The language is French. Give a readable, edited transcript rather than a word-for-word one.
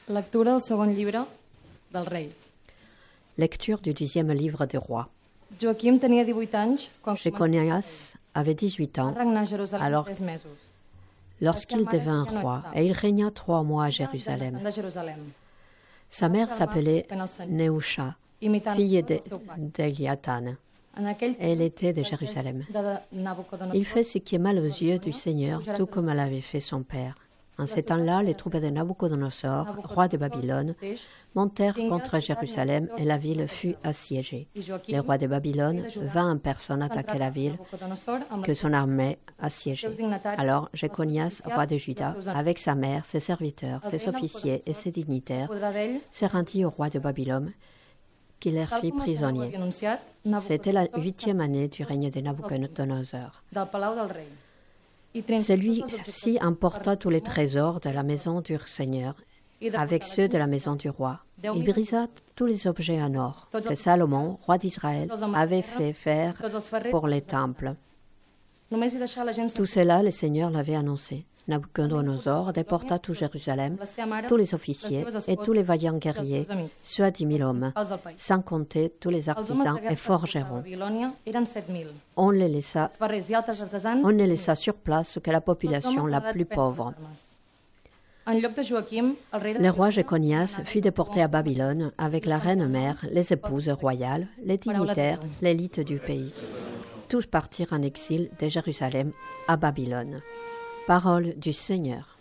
Lectura del segon llibre dels Reis. Lecture du 10e livre des rois. Joaquim tenia 18 anys quan Jéconias avait 18 ans va regnar a Jerusalem alors 3 mesos. lorsqu'il devint roi et il régna 3 mois à Jérusalem. De Jerusalem. Sa mère s'appelait Néhusha, Imitant fille el seu pare. d'Eliatan. En aquell Elle était de Jérusalem. de Nabucodonosor, Il fait ce qui est mal aux yeux du Seigneur, tout comme l'avait fait son père. En ces temps-là, les troupes de Nabucodonosor, roi de Babylone, montèrent contre Jérusalem et la ville fut assiégée. Le roi de Babylone vint en personne attaquer la ville que son armée assiégeait. Alors Jéconias, roi de Juda, avec sa mère, ses serviteurs, ses officiers et ses dignitaires, se rendit au roi de Babylone, qui les fit prisonniers. C'était la 8e année du règne de Nabucodonosor. del palau del rei. Celui-ci emporta tous les trésors de la maison du Seigneur avec ceux de la maison du roi. Il brisa tous les objets en or que Salomon, roi d'Israël, avait fait faire pour les temples. Només hi deixà la gent Tout cela, le Seigneur l'avait annoncé. Nabucodonosor déporta tout Jérusalem, tous les officiers et tous les vaillants guerriers, soit 10 000 hommes, sans compter tous les artisans et forgerons. Babilònia eren 7.000. On les laissa Ferrers i altres artesans On ne laissa sur place que la population la plus pauvre. En lloc de Joaquim, el rei de Le roi Jéconias fut déporté à Babylone avec la reine-mère, les épouses royales, les dignitaires, l'élite du pays. Tous partirent en exil de Jérusalem à Babylone. Parole du Seigneur.